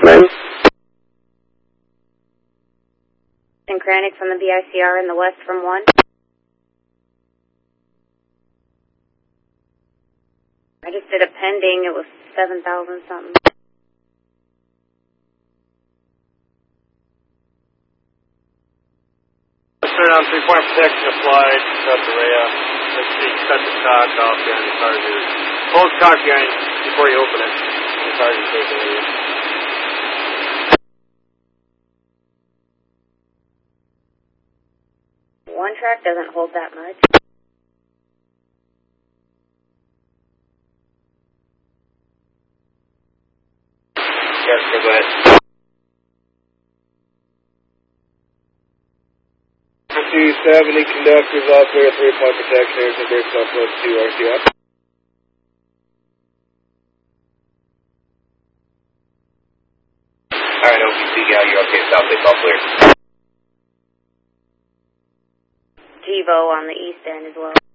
name? Synchronic from the BICR in the west from 1. I just did a pending. It was 7,000 something. Turn on 3-point protection applied. Cut the rail. Let's see. Cut the cock off behind the target. Hold the cock behind before you open it. The target taking it. One track doesn't hold that much. Yes, go ahead. 270 conductors all clear, 3-point protection, air to break southwest 2 RCF. Alright, OPC Gal, you're okay, south all clear. TiVo on the east end as well.